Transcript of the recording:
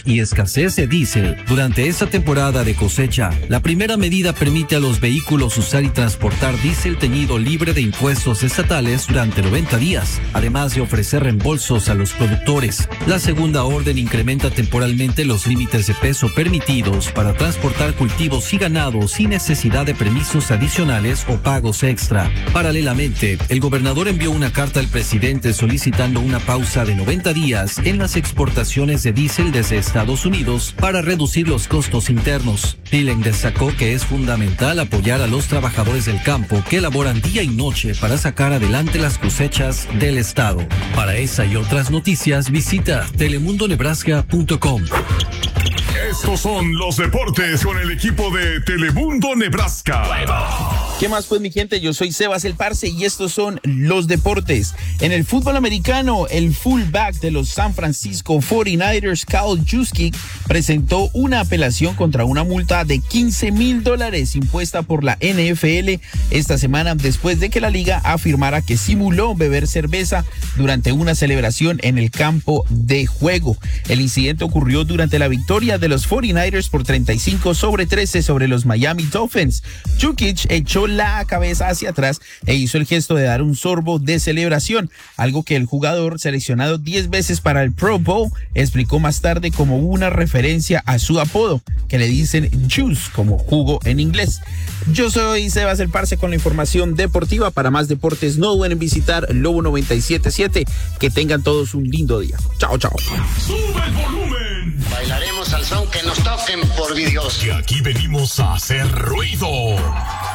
y escasez de diésel. Durante esta temporada de cosecha, la primera medida permite a los vehículos usar y transportar diésel teñido libre de impuestos estatales durante 90 días, además de ofrecer reembolsos a los productores. La segunda orden incrementa temporalmente los límites de peso permitidos para transportar cultivos y ganado sin necesidad de permisos adicionales o pagos extra. Paralelamente, el gobernador envió una carta al presidente solicitando una pausa de 90 días en las exportaciones de diésel desde Estados Unidos para reducir los costos internos. Tillen destacó que es fundamental apoyar a los trabajadores del campo que laboran día y noche para sacar adelante las cosechas del estado. Para esa y otras noticias, visita telemundonebraska.com. Estos son los deportes con el equipo de Telemundo Nebraska. ¿Qué más pues, mi gente? Yo soy Sebas el Parce y estos son los deportes. En el fútbol americano, el fullback de los San Francisco 49ers, Kyle Juszczyk, presentó una apelación contra una multa de $15,000 impuesta por la NFL esta semana después de que la liga afirmara que simuló beber cerveza durante una celebración en el campo de juego. El incidente ocurrió durante la victoria de los 49ers por 35-13 sobre los Miami Dolphins. Juszczyk echó la cabeza hacia atrás e hizo el gesto de dar un sorbo de celebración, algo que el jugador, seleccionado 10 veces para el Pro Bowl, explicó más tarde como una referencia a su apodo, que le dicen juice, como jugo en inglés. Yo soy Sebas el Parce con la información deportiva. Para más deportes no duden en visitar Lobo 97.7. Que tengan todos un lindo día. Chao, chao. ¡Sube el volumen! Bailaremos al son que nos toquen, por Dios. Que aquí venimos a hacer ruido.